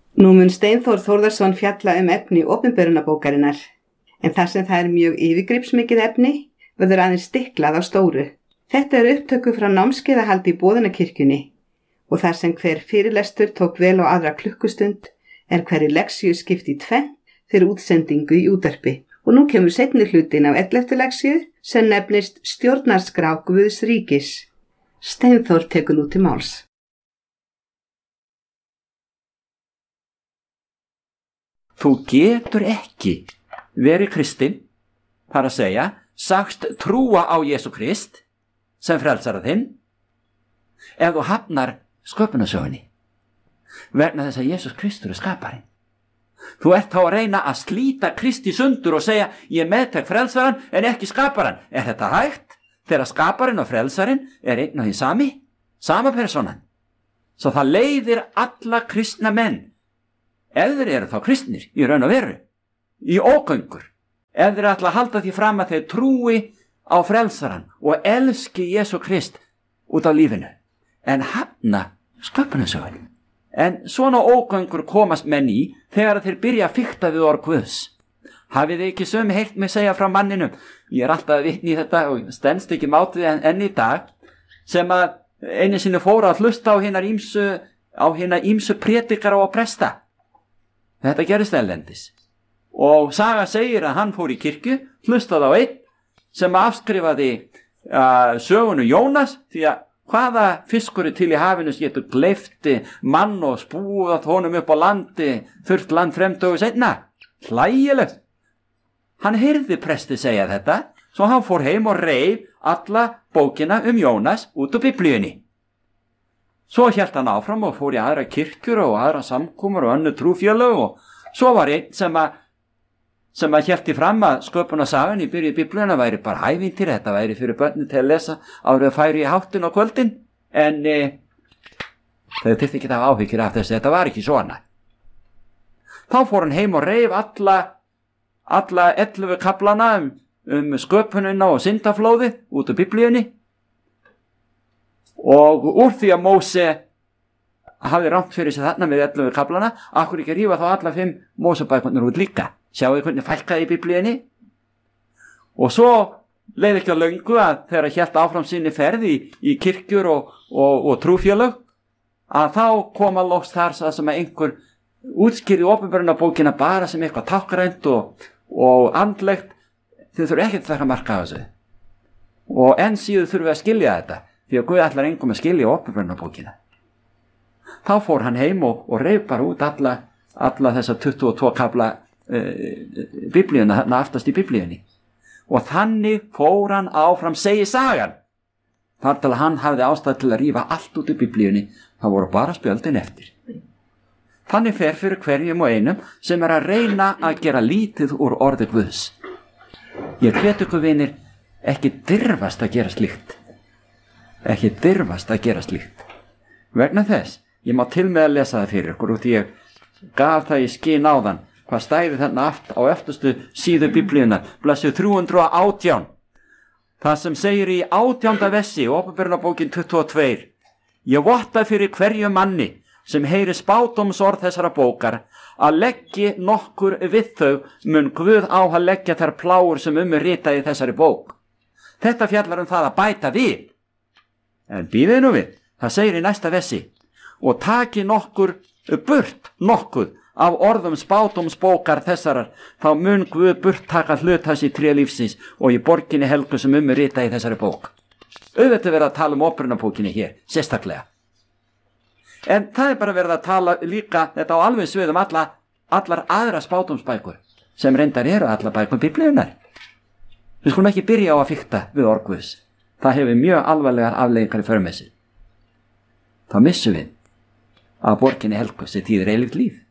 Nú mun Steinþór Þórðarson fjalla efni opinberunarbókarinnar, en þar sem það mjög yfirgripsmikið efni, verður aðeins stiklað á stóru. Þetta upptöku frá námskeiðahaldi í Boðunarkirkjunni og þar sem hver fyrirlestur tók vel á aðra klukkustund hverri leksíu skipt í tvennt fyrir útsendingu í útvarpi. Og nú kemur seinni hlutin af 11. leksíu sem nefnist Stjórnarskrá Guðs ríkis. Steinþór tekur nú til máls. Þú getur ekki verið kristinn, þar að segja, sagst trúa á Jesú Krist sem frelsara þinn, ef þú hafnar sköpunarsögunni, vegna þess að Jesús Kristur skaparinn. Þú ert þá að reyna að slíta Kristi sundur og segja, ég meðtek frelsaran en ekki skaparan. Er þetta hægt? Þegar skaparinn og frelsarin einn og hinn sama personan. Svo það leiðir alla kristna menn, ef þeir eru þá kristnir í raun og veru, í ógöngur, ef þeir ætla að halda því fram að þeir trúi á frelsaran og elski Jesú Krist út á lífinu, en hafna sköpunarsögunni. En svona ógöngur komast menn í þegar þeir byrja að fikta við orð Guðs. Hafið þið ekki sömu heyrt mig segja frá manninum, ég alltaf vitni í þetta og stenst ekki mátið enn í dag, sem að einu sinni fóru að hlusta á hinar ýmsu prédikara og presta. Þetta gerist erlendis. Og saga segir að hann fór í kirkju, hlustaði á einn sem afskrifaði sögunu Jónas, því að hvaða fiskur til í hafinu getur gleypti mann og spúðað honum upp á landi, þurft land fremdögu seinna. Hlægilegt. Hann heyrði presti segja þetta, svo hann fór heim og reif alla bókina Jónas út úr Biblíunni. Svo hélt hann áfram og fór í aðra kirkjur og aðra samkomur og önnur trúfélög, og svo var einn sem að hélt í fram að sköpunarsagan í byrju Biblíuna væri bara ævintýri, þetta væri fyrir börnin til að lesa árið að færi í háttin á kvöldin, en þau þyrfti ekki að hafa áhyggjur af þessu, þetta var ekki svona. Þá fór hann heim og reif alla 11 kaflana sköpunina og syndaflóði út úr Biblíunni, og úr því að Móse hafði rangt fyrir sig þarna með 11 kaflana, akkur ekki rífa þá alla 5 Mósebækurnar út líka. Sjáu þið hvernig fælkaði í Biblíunni? Og svo leið ekki á löngu að þegar hélt áfram sinni ferði í kirkjur og trúfélög, að þá koma loks þar sem að einhver útskýrði opinberunarbókina bara sem eitthvað tákrænt og andlegt. Þið þurfa ekki að taka marka á þessu. Og enn síður þurfum við að skilja þetta, því að Guð ætlar engum að skilja opinberunarbókina. Þá fór hann heim og reif bara út alla þessa 22 kafla Biblíuna, þarna aftast í Biblíunni, og þannig fór hann áfram, segir sagan, þar til að hann hafði ástæð til að rífa allt út í Biblíunni. Það voru bara spjöldin eftir. Þannig fer fyrir hverjum og einum sem að reyna að gera lítið úr orði Guðs. Ég hvet ykkur vinir, ekki dirfast að gera slíkt, ekki dirfast að gera slíkt, vegna þess ég má til með að lesa það fyrir ykkur, og því ég gaf það í skyn áðan hvað stæði þarna aft á eftirstu síðu Biblíunar, blaðsíðu 318, það sem segir í 18. versi, opinberunarbókin 22: Ég votta fyrir hverju manni sem heyri spádómsorð þessara bókar að leggji nokkur við þau, mun Guð á að leggja þær plágur sem ritað í þessari bók. Þetta fjallar það að bæta við. En bíðið nú við, það segir í næsta versi: Og taki nokkur burt nokkuð af orðum spádómsbókar þessarar, þá mun Guð burt taka hlut hans í tré lífsins og í borginni helgu sem ritað í þessari bók. Auðvitað verið að tala opinberunarbókinni hér, sérstaklega. En það bara verið að tala líka þetta á alveg sviðum allar aðra spádómsbækur sem reyndar eru allar bækur Biblíunar. Við skulum ekki byrja á að fikta við orð Guðs. Það hefur mjög alvarlegar afleiðingar í för með sér. Þá missum við að borginni helgu sem þýðir eilíft líf.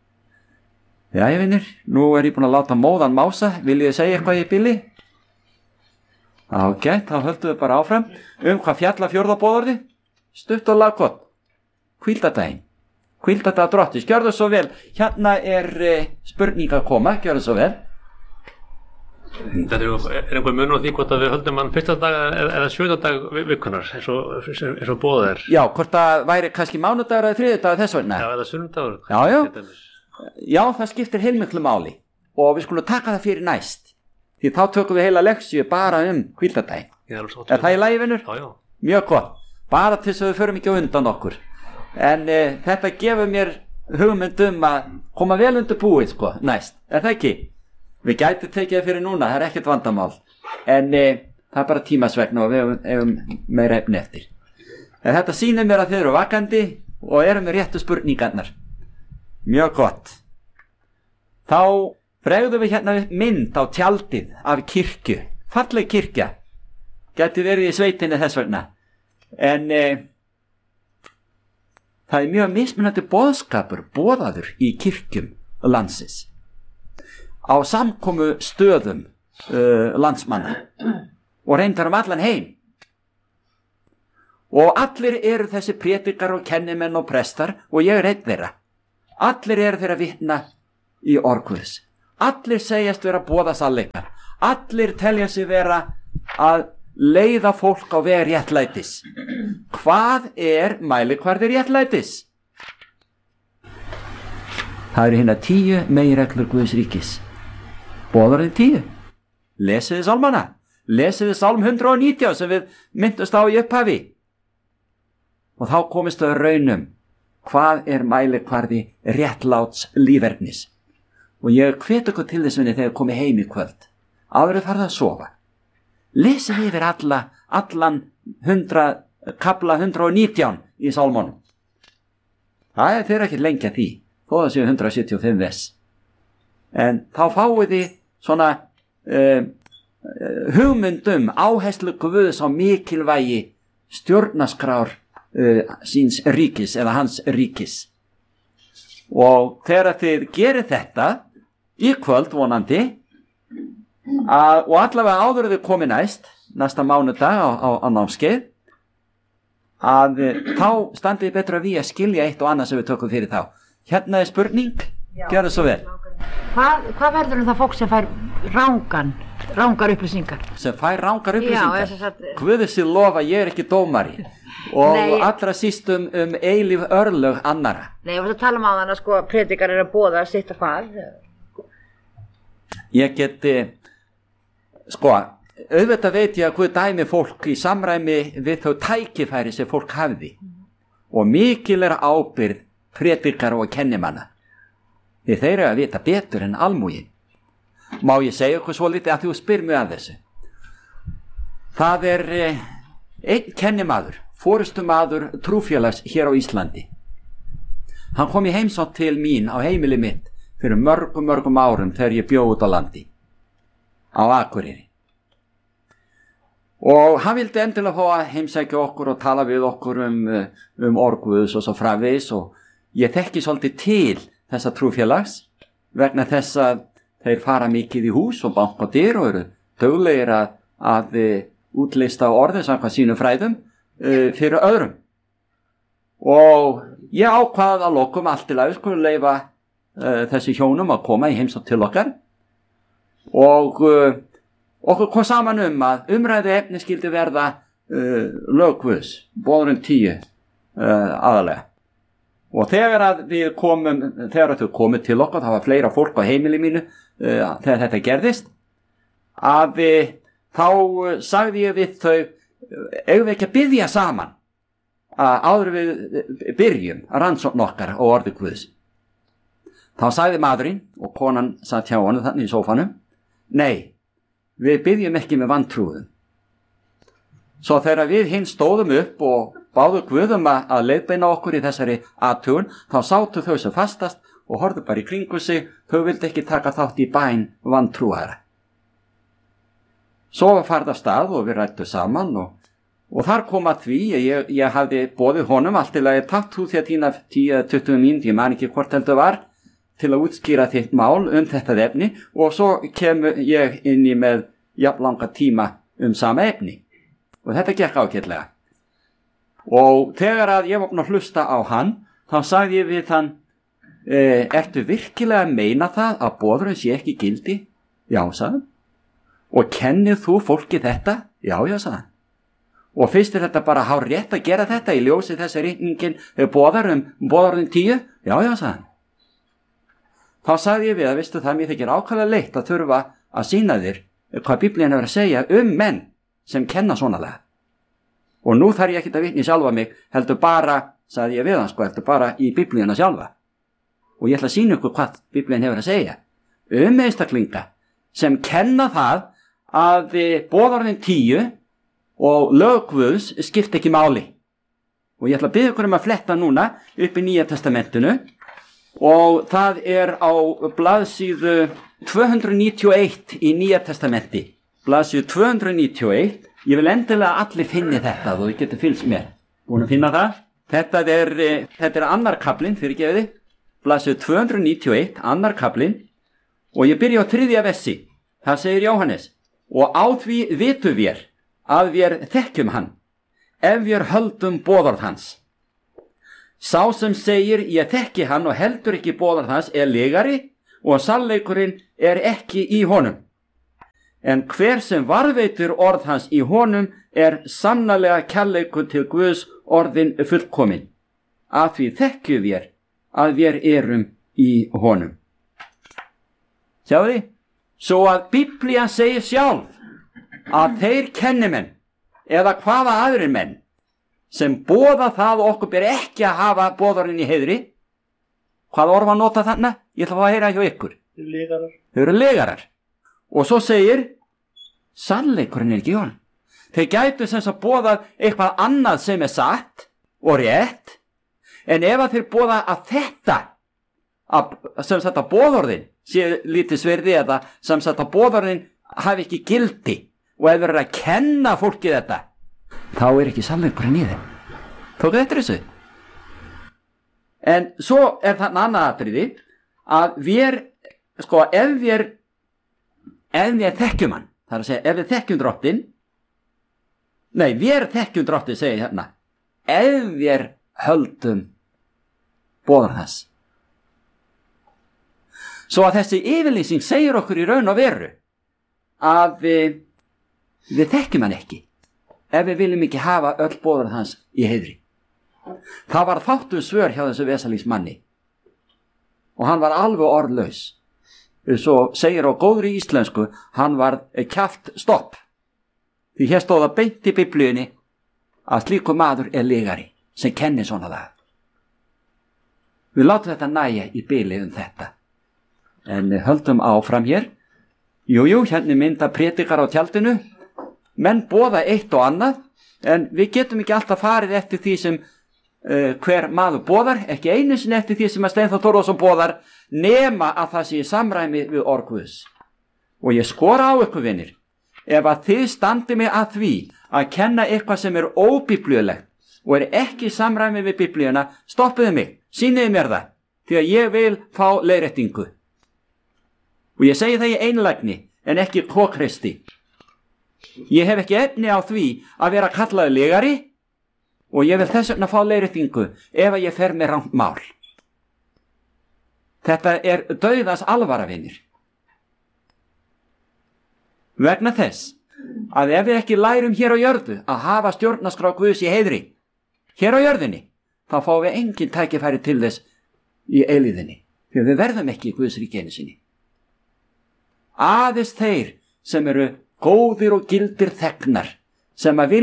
Jæja vinir, nú ég búin að láta móðan mása, viljið þið segja eitthvað í bili? Ágætt, þá höldum við bara áfram. Hvað fjalla fjórða boðorði? Stutt og laggott. Hvíldardaginn. Hvíldardag Drottins, gjörðu svo vel. Hérna spurning að koma, gjörðu svo vel. Þetta einhver munur á því hvort að við höldum hann fyrsta dag eða 7. dag vikunar eins og boðið er. Já, hvort það væri kannski mánudagur eða þriðjudagur þess vegna. Já, eða sunnudagur. Já, það skiptir heilmiklu máli og við skulum taka það fyrir næst. Því þá tökum við heila leksíu bara hvíldardaginn. Er það í lagi, vinur? Já. Mjög gott. Bara til þess að við förum ekki á undan okkur. En þetta gefur mér hugmynd að koma vel undir búið, sko, næst. Er það ekki? Við gætum tekið það fyrir núna, það er ekkert vandamál. En það er bara tímasvegna og við hefum meira efni eftir. En þetta sýnir mér að þið eru vakandi og eru með réttu spurningarnar. Mjög gott. Þá bregðum við hérna mynd á tjaldið af kirkju. Falleg kirkja. Gæti verið í sveitinni þess vegna. En það er mjög mismunandi boðskapur boðaður í kirkjum landsins. Á samkomu stöðum landsmanna og reyndar allan heim. Og allir eru þessi prédikar og kennimenn og prestar og ég er einn þeirra. Allir eru þeirra vitna í orð Guðs. Allir segjast vera boða sannleikar. Allir telja sig vera að leiða fólk á veg réttlætis. Hvað er mælikvarði réttlætis? Það eru hérna 10 meginreglur Guðs ríkis. Boðar þið 10. Lesiði sálmana. Lesiði sálm 119 sem við myndust á í upphafi. Og þá komist þau raunum. Hvað er mælikvarði réttláts lífernis? Og ég hvet ykkur til þess þegar komið heim í kvöld. Áður farið að sofa. Lesið yfir allan kapla 119 í sálmónum. Það er þeirra ekki lengja því. Þó það séu 175 vers. En þá fáið þið svona hugmyndum áherslu Guðs á mikilvægi stjórnarskrár síns ríkis eða hans ríkis. Og þegar þið gerir þetta í kvöld vonandi og allavega áður þið komið næsta mánudag á námskeið að þá standið betra við að skilja eitt og annað sem við tökum fyrir þá. Hérna er spurning, gjörðu svo vel. Hvað verður það fólk sem fær rangar upplýsingar? Sem fær rangar upplýsingar? Já, Guði sér lofa, ég er ekki dómari og allra síst eilíf örlög annara. Nei, þú tala á þann að sko prédikar eru að boða að sitta hvað? Ég geti, sko, auðvitað veit ég að Guð dæmi fólk í samræmi við þau tækifæri sem fólk hafði og mikil er ábyrgð prédikar og kennimanna. Því þeir eru að vita betur en almúgin. Má ég segja eitthvað svo litið að þú spyr mig að þessu. Það er einn kennimaður, forystumaður trúfélags hér á Íslandi. Hann kom í heimsókn til mín á heimili mitt fyrir mörgum árum þegar ég bjó út á landi á Akureyri. Og hann vildi endilega fá að heimsækja okkur og tala við okkur orð Guðs og svo framvegis og ég þekki svolítið til þessa trúfélags vegna þess að þeir fara mikið í hús og banka á dyr og eru duglegir að útlista orðið samkvæmt sínum fræðum fyrir öðrum. Og ég ákvað að lokum allt til að skulle leyfa þessi hjónum að koma í heimsókn til okkar og okkur kom saman að umræðu efni skildi verða lög Guðs, boðurum 10 aðalega. Og þegar þau komið til okkar, það var fleira fólk á heimili mínu þegar þetta gerðist, að þá sagði ég við þau, eigum við ekki að biðja saman áður við byrjum að rannsókn okkar og orði Guðs. Þá sagði maðurinn og konan satt hjá honum þannig í sófanum, nei, við biðjum ekki með vantrúðum. Svo þegar við hinn stóðum upp og báðu Guðum að leiðbeina okkur í þessari athugun, þá sátu þau sem fastast og horfðu bara í kringu sig, þau vildi ekki taka þátt í bæn vantrúara. Svo var farið af stað og við rættu saman og þar kom að því að ég hafði boðið honum allt til að ég tatt þú því að tína 10-20 mínútur, ég man ekki hvort heldur var, til að útskýra þitt mál þetta efni og svo kemur ég inn í með jafnlanga tíma sama efni. Og þetta gekk ágætlega. Og þegar að ég var búinn að hlusta á hann, þá sagði ég við hann, ertu virkilega að meina það að boðurinn sé ekki gildi? Já, sagði hann. Og kennir þú fólki þetta? Já, sagði hann. Og fyrst þetta bara hár rétt að gera þetta í ljósi þessi rigningin boðorðin 10? Já, sagði hann. Þá sagði ég við að veistu það, mér þykir ákvæðlega leitt að þurfa að sýna þér hvað Biblían hefur að segja menn sem kenna svonalega. Og nú þarf ég ekki að vitna í sjálfa mig, heldur bara, sagði ég við hann, heldur bara í Biblíuna sjálfa. Og ég ætla að sýna ykkur hvað Biblían hefur að segja. Einstaklinga sem kenna það að boðorðin 10 og lög Guðs skipta ekki máli. Og ég ætla að biðja ykkur að fletta núna upp í Nýja testamentinu og það á blaðsíðu 291 í Nýja testamenti. Blaðsíðu 291. Ég vil endilega allir finni þetta og þið getur fylgst mér. Búin að finna það? Þetta er annar kaplinn, fyrirgefiði. Blaðsíðu 291, annar kaplinn. Og ég byrja á 3. versi. Það segir Jóhannes. Og á því vitum við að við þekkjum hann, ef við höldum boðorð hans. Sá sem segir ég þekki hann og heldur ekki boðorð hans legari og sannleikurinn ekki í honum. En hver sem varðveitir orð hans í honum sannarlega kærleikur til Guðs orðin fullkomin. Af því þekkjum við að við erum í honum. Sjáðu þið? Svo að Biblían segir sjálf að þeir kennimenn eða hvaða aðrir menn sem boða það og okkur ber ekki að hafa boðorðin í heiðri. Hvaða orð var nota þarna? Ég ætla að heyra hjá ykkur. Þau eru legarar. Og svo segir sannleikurinn ekki í honum. Þeir gætu sem að boða eitthvað annað sem satt og rétt, en ef að þeir boða að þetta sem sagt að boðorðin sé lítið sverði eða sem sagt að boðorðin hafi ekki gildi og ef þeir eru að kenna fólki þetta, þá ekki sannleikurinn í þeim. Tóku þetta þessu? En svo þarna annað atriði að ef við þekkjum hann, það að segja, ef við þekkjum drottin, við þekkjum drottin, segir hérna, ef við höldum boðorð hans. Svo að þessi yfirlýsing segir okkur í raun og veru að við þekkjum hann ekki, ef við viljum ekki hafa öll boðorð hans í heiðri. Það var fátt svör hjá þessu vesalísmanni og hann var alveg orðlaus. Svo segir á góðri íslensku, hann var kjaft stopp. Því hér stóð að beint í Biblíunni að slíku maður legari sem kennir svona það. Við látum þetta nægja í bili þetta. En höldum áfram hér. Jú, hérna mynda predikar á tjaldinu. Menn boða eitt og annað, en við getum ekki alltaf farið eftir því sem hver maður boðar, ekki einu sinni eftir því sem að Steinþór Thorvaldsson boðar, nema að það sé í samræmi við orð Guðs. Og ég skora á ykkur vinir, ef að þið standi mig að því að kenna eitthvað sem óbiblíulegt og ekki í samræmi við Biblíuna, stoppiðu mig, sýniðu mér það, því að ég vil fá leiðréttingu. Og ég segi það í einlægni en ekki kokreisti. Ég hef ekki efni á því að vera kallaður legari og ég vil þess vegna fá leiðréttingu ef að ég fer með rangt mál. Þetta dauðans alvara, vinir. Vegna þess að ef við ekki lærum hér á jörðu að hafa stjórnarskrá Guðs í heiðri, hér á jörðinni, þá fáum við engin tækifæri til þess í eilíðinni, því við verðum ekki í Guðs ríki einu sinni. Aðeins þeir sem eru góðir og gildir þegnar, sem að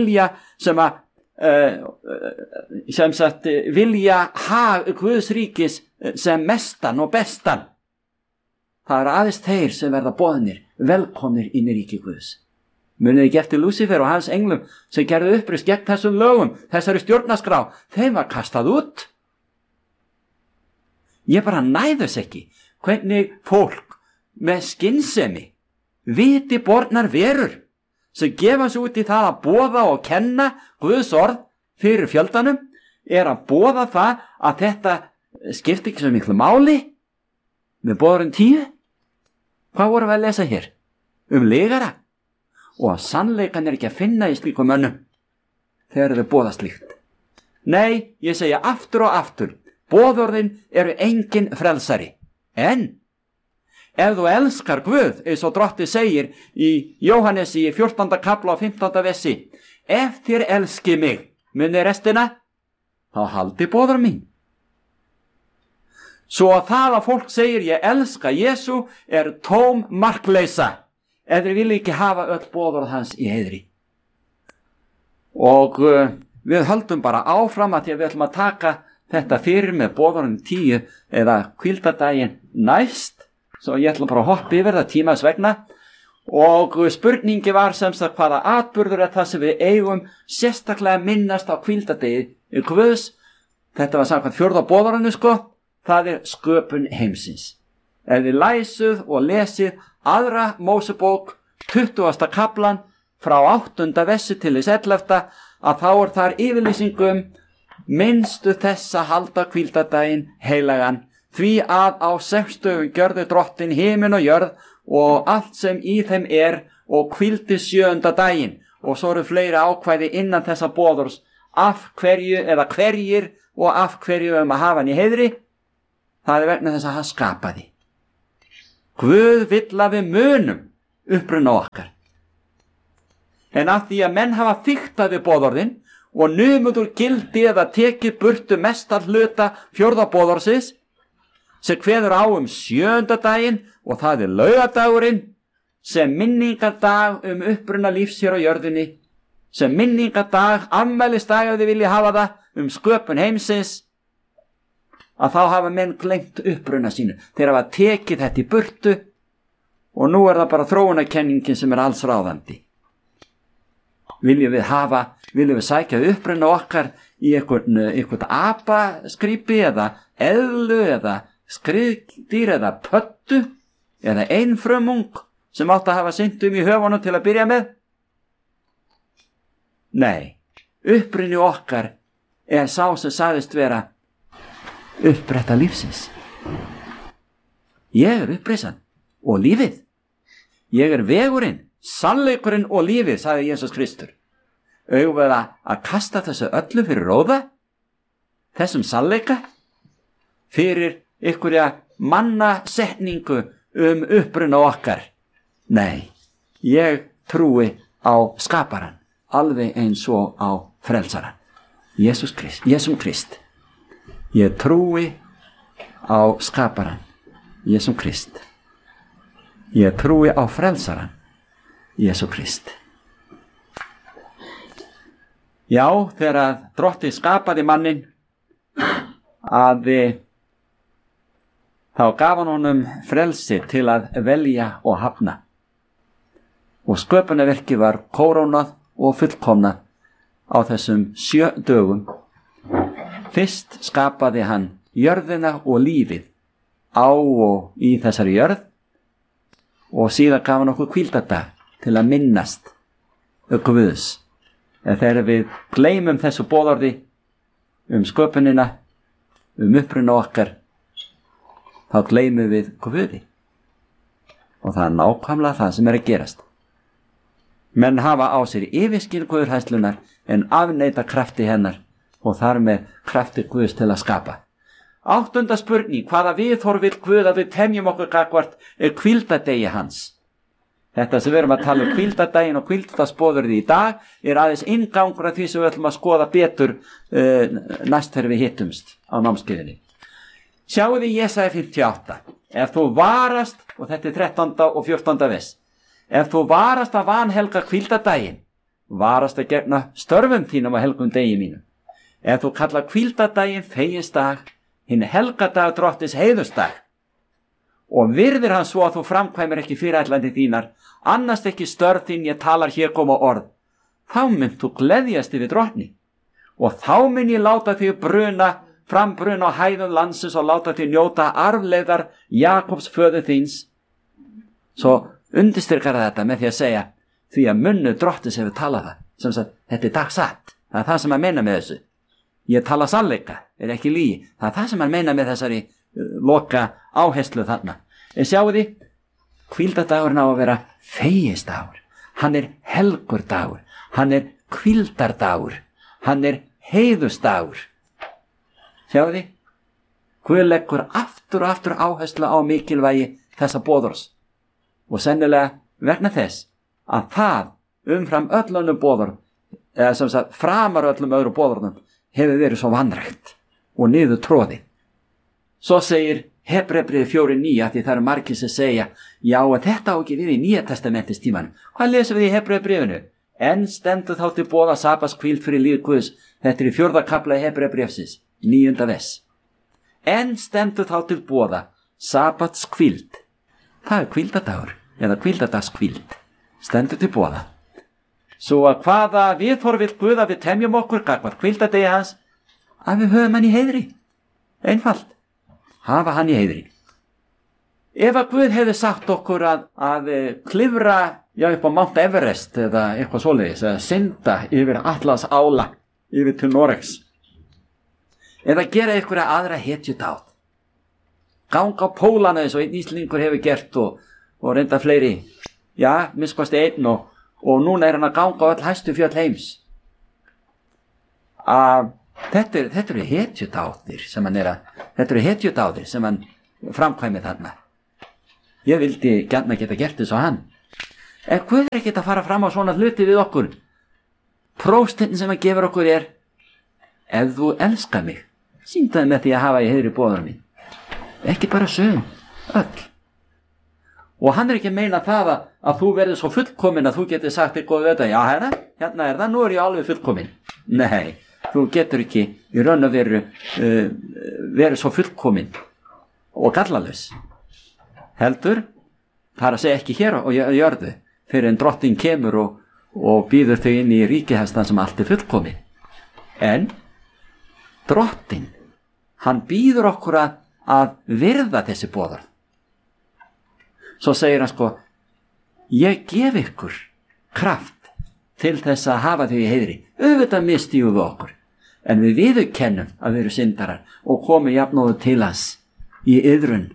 vilja hag Guðs ríkis sem mestan og bestan, það aðeins þeir sem verða boðnir velkomnir inn í ríki Guðs. Munið ekki eftir Lúsífer og hans englum sem gerðu uppreist gegn þessum lögum, þessari stjórnarskrá, þeim var kastað út. Ég bara næðus ekki hvernig fólk með skynsemi, viti bornar verur sem gefa sig út í það að boða og kenna Guðs orð fyrir fjöldanum, að boða það að þetta skipti ekki svo miklu máli með boðorðin 10. Hvað vorum við að lesa hér? Legara. Og að sannleikan ekki að finna í slíkum mönnum þegar þau boða slíkt. Nei, ég segja aftur og aftur, boðorðin eru engin frelsari. En ef þú elskar Guð, eins og Drottinn segir í Jóhannesi í 14. kapla og 15. versi, ef þér elski mig, muni restina, þá haldi boðorð mín. Svo að það að fólk segir ég elska Jesú tóm markleysa, ef þeir vilja ekki hafa öll boðorð hans í heiðri. Og við höldum bara áfram að því að við ætlum að taka þetta fyrir með boðorðum 10 eða hvíldardaginn næst, svo ég ætlum bara að hoppa yfir það tímas vegna. Og spurningi var sem sagt hvaða atburður það sem við eigum sérstaklega minnast á hvíldardegi Guðs. Þetta var samkvæmt 4. boðorðinu það sköpun heimsins. Ef þið læsuð og lesið 2. Mósebók 20. kaplan frá 8. versi til 11. að þá þar yfirlýsingum minnstu þess að halda hvíldardaginn heilagan, því að á 6 dögum gjörði Drottinn himin og jörð og allt sem í þeim og hvíldi 7. daginn. Og svo eru fleiri ákvæði innan þessa boðors af hverju eða hverjir og af hverju að hafa hann í heiðri. Það vegna þess að hann skapaði. Guð vill að við munum uppruna okkar. En af því að menn hafa fiktað við boðorðin og numið úr gildi eða tekið burtu mesta hluta 4. boðorðsins, sem kveður á 7. daginn og það laugardagurinn, sem minningardag uppruna lífs hér á jörðinni, sem minningardag, afmælisdag ef þið vilja hafa það, sköpun heimsins, að þá hafa menn gleymt uppruna sínu. Þeir hafa tekið þetta í burtu og nú það bara þróunarkenningin sem alls ráðandi. Viljum við sækja uppruna okkar í eitthvað apaskrýpi eða eðlu eða skriðdýr eða pöttu eða einfrumung sem átt að hafa syndum í höfunum til að byrja með? Nei, uppruni okkar sá sem sagðist vera upprætta lífsins. Ég upprisan og lífið. Ég vegurinn, sannleikurinn og lífið, sagði Jesús Kristur. Eigum við að kasta þessu öllu fyrir róða, þessum sannleika, fyrir einhverja mannasetningu uppruna okkar? Nei, ég trúi á skaparan, alveg eins og á frelsaran, Jesúm Krist. Ég trúi á skaparan, Jesúm Krist. Ég trúi á frelsaran, Jesúm Krist. Já, þegar Drottinn skapaði mannin, þá gaf hann honum frelsi til að velja og hafna. Og sköpunarverkið var kórónað og fullkomnað á þessum 7 dögum. Fyrst skapaði hann jörðina og lífið á og í þessari jörð og síðan gaf hann okkur hvíldardag til að minnast Guðs. En þegar við gleymum þessu boðorði sköpunina, uppruna okkar, þá gleymum við Guði. Og það nákvæmlega það sem að gerast. Menn hafa á sér yfirskil guðhæslunar en afneita krafti hennar og þar með krafti Guðs til að skapa. 8. spurning, hvaða viðhorf vill Guð að við temjum okkur gagnvart hvíldardegi hans? Þetta sem við erum að tala hvíldardaginn og hvíldardagsboðorðið í dag aðeins inngangur að því sem við ætlum að skoða betur næst þegar við hittumst á námskeiðinni. Sjáu þið Jesaja 58. Ef þú varast, og þetta 13. og 14. vers, ef þú varast að vanhelga hvíldardaginn, varast að gegna störfum þínum á helgum degi mínum. Ef þú kallar hvíldardaginn feginsdag, hinn helgadag Drottins heiðusdag, og virðir hann svo að þú framkvæmir ekki fyrirætlandi þínar, annast ekki störf þín ég talar hér koma orð, þá mynd þú gleðjast yfir Drottni, og þá mun ég láta þig frambruna á hæðum landsins og láta þig njóta arfleiðar Jakobs föður þíns. Svo undirstrykar þetta með því að segja, því að munnu Drottins hefur talað það, sem sagt, þetta dagsatt, það það sem að meina með þessu. Ég tala sannleika, ekki lygi, það það sem að meina með þessari loka áherslu þarna. En sjáu þið, hvíldardagurinn á að vera fegisdagur, hann helgur dagur, hann hvíldardagur, hann heiðusdagur. Sjáu þið, Guð leggur aftur og aftur áherslu á mikilvægi þessa boðors og sennilega vegna þess að það umfram öll önnur boðorð, eða sem sagt framar öllum öðru boðorðum, hefur verið svo vanrægt og niður tróði. Svo segir Hebreabréfið 4:9, því það eru margir sem segja, já, að þetta á ekki við í Nýja testamentins tímanum. Hvað lesum við í Hebreabréfinu? En stendur þá til boða sabbatskvíld fyrir líf Guðs. Þetta er í 4. kafla Hebreabréfsins, 9. vers. En stendur þá til boða sabbatskvíld. Það er kvíldadagur, eða kvíldadagskvíld. Stendur til boða. Svo að hvaða viðhorf vill Guð að við temjum okkur gagnvart kvíldadegi hans, að við höfum hann í heiðri. Einfalt. Hafa hann í heiðri. Ef að Guð hefði sagt okkur að klifra upp á Mount Everest eða eitthvað svoleiðis, eða synda yfir Atlas ála yfir til Noregs, eða gera einhverja aðra hetjudáð, ganga á pólana eins og einn Íslendingur hefur gert og reynda fleiri, já, minnst einn og núna er hann að ganga á öll hæstu fjöll heims. Þetta eru hetjudáðir sem hann framkvæmið þarna. Ég vildi gjarna geta gert þess á hann. En Guð er ekkert að fara fram á svona hluti við okkur. Prófstinn sem hann gefur okkur er, ef þú elskar mig, sýndaði með því að hafa í heiðri boðunum mín. Ekki bara sögum, öll. Og hann er ekki að meina það að þú verður svo fullkomin að þú getur sagt þér góðu þetta, já herra, hérna er það, nú er ég alveg fullkomin. Nei, þú getur ekki í raun og veru svo fullkomin og gallalaus. Heldur, það er að segja ekki hér og jörðu, fyrir en drottin kemur og býður þau inn í ríkihestan sem allt er fullkomin. En drottin, hann býður okkur að virða þessi boðorð. Svo segir hann ég gef ykkur kraft til þess að hafa þau í heiðri. Auðvitað misstígum við okkur, en við viðurkennum að við erum syndarar og komum jafnóðu til hans í iðrun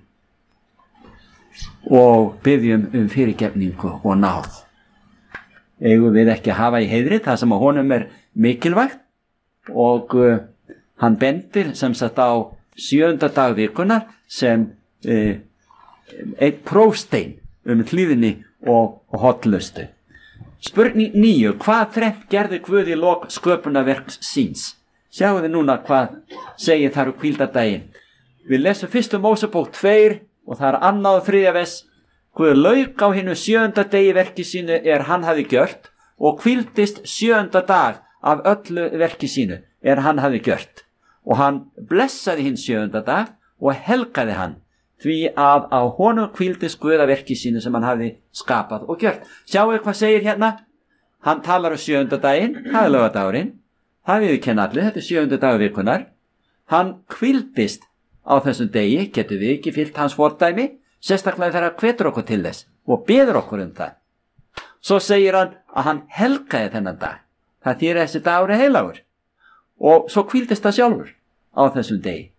og biðjum fyrirgefningu og náð. Eigum við ekki að hafa í heiðri það sem á honum er mikilvægt, og hann bendir sem sagt á 7. dag vikunar sem einn prófstein hlýðni og hollustu. Spurning 9. Hvað þrennt gerði Guð í lok sköpunarverks síns? Sjáu þið núna hvað segir þar hvíldardaginn. Við lesum 1. Mósebók 2 og það er 2. og 3. vers. Guð lauk á hinu 7. degi verki sínu hann hafi gjört og hvíldist 7. dag af öllu verki sínu hann hafi gjört. Og hann blessaði hinn 7. dag og helgaði hann, því að á honum hvíldist Guð af verki sínu sem hann hafi skapað og gjört. Sjáu hvað segir hérna? Hann talar 7. daginn, það er laugardagurinn. Það viðurkenna allir, þetta er 7. dagur vikunar. Hann hvíldist á þessum degi, getur við ekki fylgt hans fordæmi, sérstaklega þegar hann hvetur okkur til þess og biður okkur það. Svo segir hann að hann helgaði þennan dag. Það þýðir þessi dagur er heilagur. Og svo hvíldist það sjálfur á þessum degi.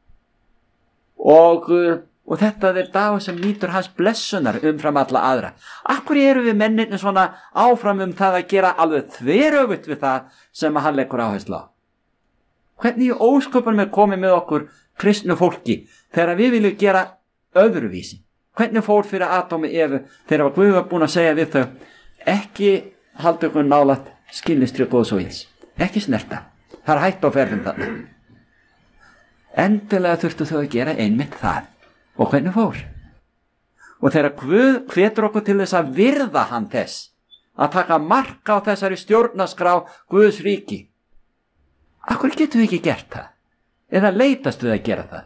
Og þetta er dagur sem nýtur hans blessunar umfram alla aðra. Akkur eru við mennirni svona áfram það að gera alveg þveröfugt við það sem hann leggur áherslu á? Hvernig ósköpunum er komið með okkur kristnu fólki þegar við viljum gera öðruvísi? Hvernig fór fyrir Adami Evu þegar Guð var búin að segja við þau, ekki halda ykkur nálægt skilnistri góðs og ills, ekki snerta, það er hætt á ferðum þarna. Endilega þurftu þau að gera einmitt það. Og hvernig fór? Og þegar Guð hvetur okkur til þess að virða hann þess, að taka mark á þessari stjórnarskrá Guðs ríki, akkur getum við ekki gert það? Eða leitast við að gera það?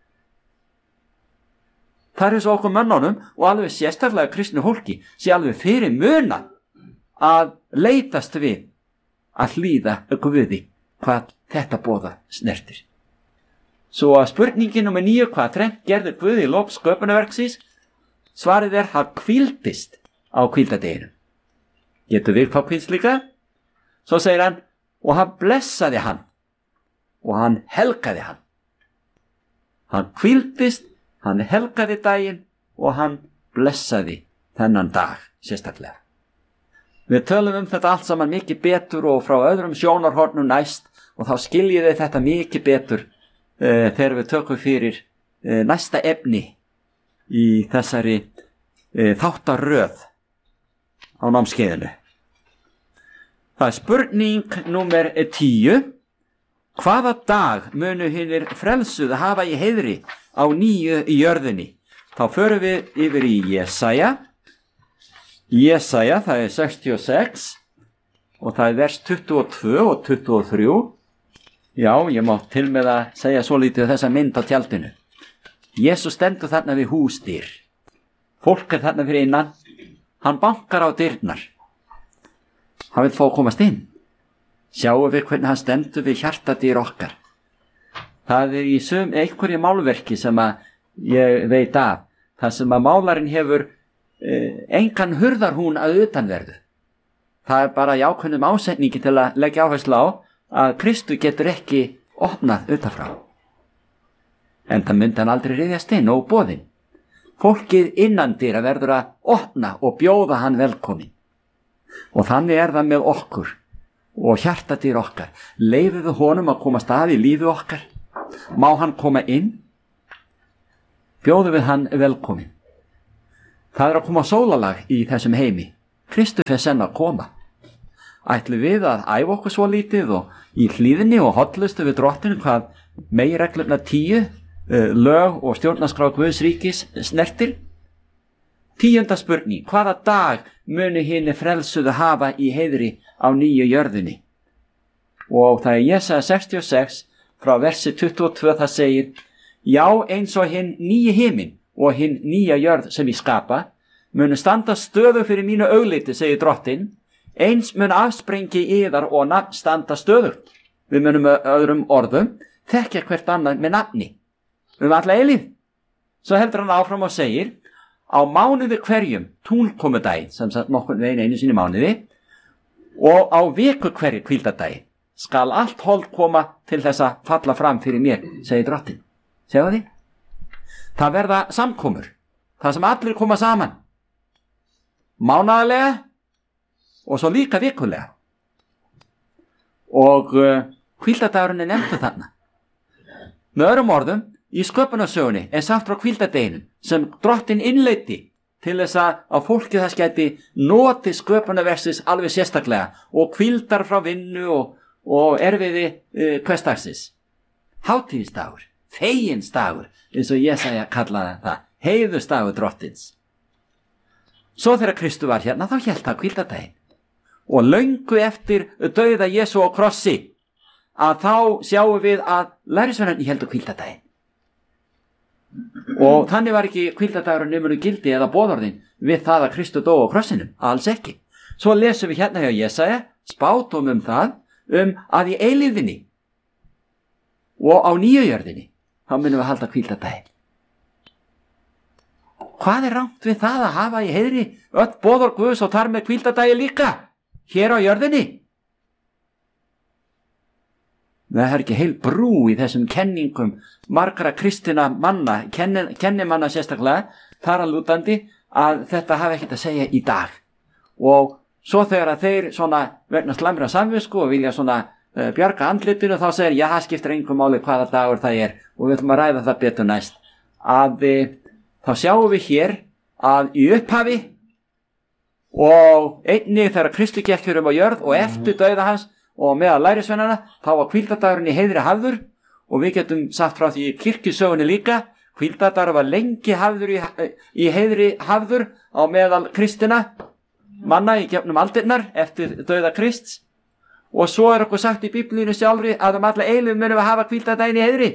Það er svo okkur mönnunum og alveg sérstaklega kristnu fólki sé alveg fyrir muna að leitast við að hlýða Guði hvað þetta boða snertir. Svo að spurningin nr. 9, hvað þrennt gerði Guð í lok sköpunarverksins? Svarið er hann hvíldist á hvíldadeginum. Getur við hvað hvíldst líka? Svo segir hann, og hann blessaði hann og hann helgaði hann. Hann hvíldist, hann helgaði daginn og hann blessaði þennan dag sérstaklega. Við tölum þetta allt saman mikið betur og frá öðrum sjónarhornum næst, og þá skiljiði þetta mikið betur þegar við tökum fyrir næsta efni í þessari þáttaröð á námskeiðinu. Það spurning númer 10. Hvaða dag munu hinir frelsuðu hafa í heiðri á nýju í jörðinni? Þá förum við yfir í Jesaja. Jesaja, það 66 og það vers 22 og 23. Já, ég má til með að segja svo lítið þessa mynd á tjaldinu. Jesus stendur þarna við húsdyr. Fólk þarna fyrir innan. Hann bankar á dyrnar. Hann vil fá að komast inn. Sjáum við hvernig hann stendur við hjartadýr okkar. Það í einhverju málverki sem að ég veit af, þar sem að málarinn hefur engan hurðarhún að utanverðu. Það bara í ákveðnum ásetningi til að leggja áherslu á að Kristu getur ekki opnað utanfrá. En það myndi hann aldrei ryðjast inn og boðinn. Fólkið innandyra verður að opna og bjóða hann velkomin. Og þannig það með okkur og hjartadýr okkar. Leyfum við honum að komast að í lífi okkar? Má hann koma inn? Bjóðum við hann velkomin. Það að koma sólalag í þessum heimi. Kristus senn að koma. Ætlum við að æfa okkur svo lítið og í hlýðinni og hollustu við drottinu hvað meginreglurnar 10, lög og stjórnarskrá Guðs ríkis snertir? 10. spurning. Hvaða dag munu hinir frelsuðu hafa í heiðri á nýju jörðinni? Og það Jesaja 66 frá versi 22 það segir: Já, eins og hinn nýji himinn og hinn nýja jörð sem ég skapa munu standa stöðu fyrir mínu augliti, segir drottin, eins mun afsprengi yðar og nafn standa stöðugt. Við munum með öðrum orðum þekkja hvert annað með nafni alla eilíð. Svo heldur hann áfram og segir: Á mánuði hverjum túnkomudaginn, sem sagt nokkurn veginn einu sinni mánuði, og á viku hverju hvíldardaginn skal allt hold koma til þess að falla fram fyrir mér, segir drottin. Sjáðu því? Það verða samkomur, það sem allir koma saman, mánaðarlega og svo líka vikulega. Og hvíldardagurinn nefndu þarna. Með öðrum orðum, í sköpunarsögunni sagt frá hvíldardeginum sem drottin innleiddi til þess að fólkið þess gæti noti sköpunarversis alveg sérstaklega og hvíldar frá vinnu og erfiði hversdagsins. Hátíðisdagur, feginsdagur, eins og Jesaja kallaði það, heiðursdagur drottins. Svo þegar Kristu var hérna þá hélt það hvíldardaginn. Og löngu eftir dauða Jesú á krossi að þá sjáum við að lærisveinarnir héldu hvíldardaginn. Og þannig var ekki hvíldardagurinn numinu gildi eða boðorðin við það að Kristu dó á krossinum, alls ekki. Svo lesum við hérna hjá Jesaja spádómum það að í eilífðinni og á nýju jörðinni þá munum við halda hvíldardaginn. Hvað rangt við það að hafa í heiðri öll boðorð Guðs og þar með hvíldardagi líka hér á jörðinni? Það ekki heil brú í þessum kenningum margra kristina manna, kennimanna sérstaklega, þar að lútandi að þetta hafi ekkert að segja í dag. Og svo þegar að þeir svona vegna slæmra samvisku og vilja svona bjarga andlitinu þá segir, já, það skiptir engum máli hvaða dagur það og við ætlum að ræða það betur næst. Þá sjáum við hér að í upphafi og einnig þegar Kristi gekk á jörð og eftir dauða hans og meðal lærisveinana, þá var hvíldardagurinn í heiðri hafður og við getum sagt frá því í kirkjusögunni líka, hvíldardagur var lengi hafður í heiðri hafður á meðal kristina manna í gegnum aldirnar eftir dauða Krists og svo okkur sagt í Biblíunni sjálfri að alla eilífð munum við hafa hvíldardaginn í heiðri.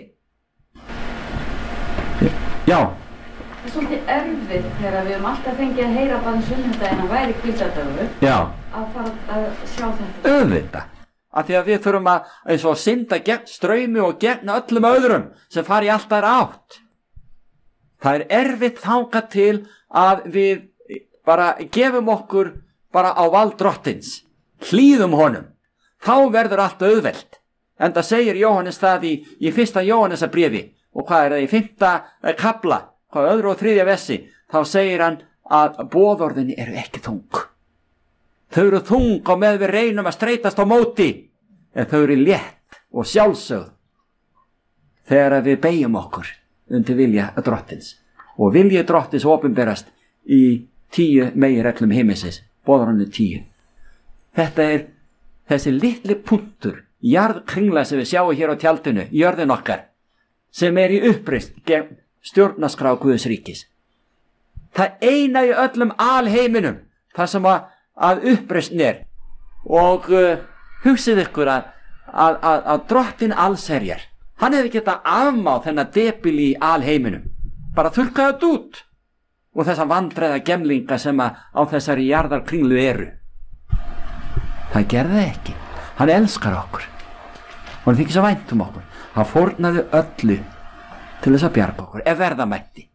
Já. Það svolítið erfitt þegar við alltaf fengið að heyra bara sunnudaginn að væri hvíldardagur. Já. Að fara að sjá þetta. Auðvitað. Af því að við þurfum að synda gegn straumi og gegn öllum öðrum sem fari í allt aðra átt. Það erfitt þangað til að við bara gefum okkur bara á vald drottins, hlýðum honum, þá verður allt auðvelt. En það segir Jóhannes það í 1. Jóhannesarbréfi og hvað það í 5. kafla, hvað 2. og 3. versi, þá segir hann að boðorðin eru ekki þung. Þau eru þung á með við reynum að streitast á móti, en þau eru létt og sjálfsögð þegar við beyjum okkur undir vilja drottins. og vilji Drottins opinberast í 10 meginreglum himinsins, boðorðinu 10. Þetta er þessi litli punktur, jarðkringla sem við sjáum hér á tjaldinu, jörðin okkar, sem í uppreist gegn stjórnarskrá Guðs ríkis. Það eina í öllum alheiminum, það sem að uppreistn og hugsið ykkur að Drottinn allsherjar, hann hefði getað afmáð þennan debil í alheiminum, bara þurrkaði þetta út og þessa vandræða gemlinga sem á þessari jarðarkringlu eru. Það gerði það ekki. Hann elskar okkur og hann þykir svo vænt okkur. Hann fórnaði öllu til þess að bjarga okkur ef verða mætti.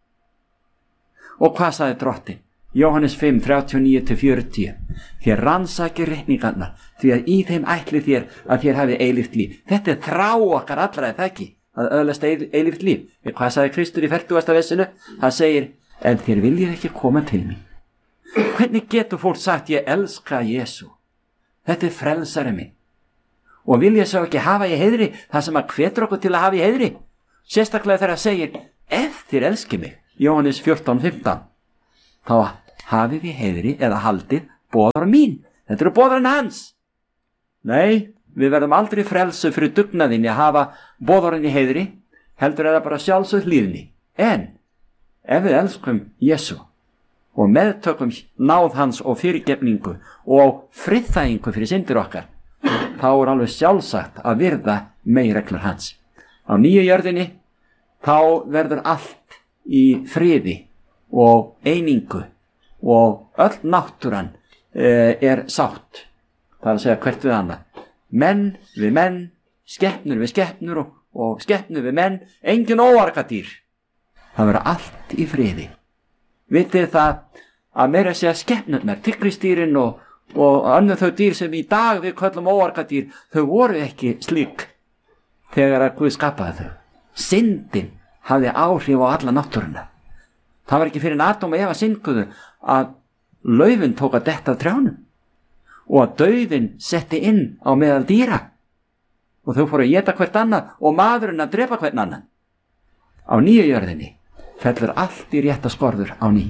Og hvað sagði Drottinn? Jóhannes 5, 39-40. Þér rannsakið reikningarnar, því að í þeim ætli þér að þér hafi eilíft líf. Þetta er þrá okkar allra, er það ekki? Að öðlast eilíft líf. Hvað sagði Kristur í 40. vessinu? Hann segir, en þér viljið ekki koma til mín. Hvernig getur fólk sagt, ég elska Jesú? Þetta er frelsari minn. Og vil ég svo ekki hafa í heiðri það sem að hvetur okkur til að hafa í heiðri? Sérstaklega þegar það segir, ef þér elski mig, Jóhannes 14, 15, þá hafið í heiðri eða haldið boðar mín. Þetta eru boðarinn hans. Nei, við verðum aldrei frelsu fyrir dugnaðinni að hafa boðarinn í heiðri, heldur eða bara sjálfsögð hlýðni. En ef við elskum Jesú og meðtökum náð hans og fyrirgefningu og friðþægingu fyrir syndir okkar, þá er alveg sjálfsagt að virða meginreglur hans. Á nýju jörðinni þá verður allt í friði og einingu og öll náttúran er sátt. Það er að segja hvert við annað. Menn við menn, skepnur við skepnur og skepnur við menn, engin óargadýr. Það verður allt í friði. Vitið það að meira að segja skepnurnar, tígrisdýrin og önnur þau dýr sem í dag við köllum óargadýr, þau voru ekki slík þegar að Guð skapaði þau. Syndin hafði áhrif á alla náttúruna. Það var ekki fyrir Adam og Eva synguðu að laufin tók að detta af trjánum og að dauðinn setti inn á meðal dýra og þau fóru að éta hvert annað og maðurinn að drepa hvern annan. Á nýju jörðinni fellur allt í rétta skorður á ný.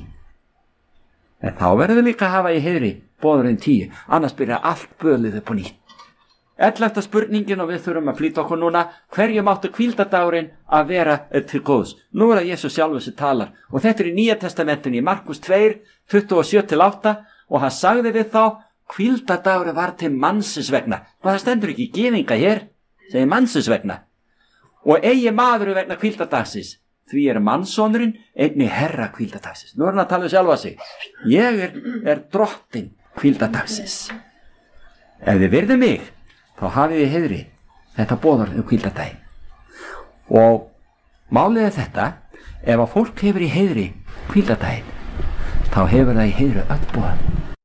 En þá verður við líka að hafa í heiðri boðurinn 10, annars byrja allt bölið upp á nýtt. 11. spurningin, og við þurfum að flýta okkur núna, hverju máttu hvíldardagurinn að vera til góðs? Nú er það Jesús sjálfur sem talar og þetta er í Nýja testamentinu í Markus 2, 27-8 og hann sagði við þá, hvíldardagurinn var til mannsins vegna. Hvað það stendur ekki í gyðinga hér? Segir mannsins vegna. Og eigi maður vegna hvíldardagsins, því er mannssonurinn einnig herra hvíldardagsins. Nú er hann að tala um sjálfa sig. Ég er drottinn hvíldardagsins. Ef þið virðið mig, þá hafið þið heiðri þetta boðar hvíldardaginn. Og málið er þetta, ef að fólk hefur í heiðri hvíldardaginn, þá hefur það í heiðri öll boðan.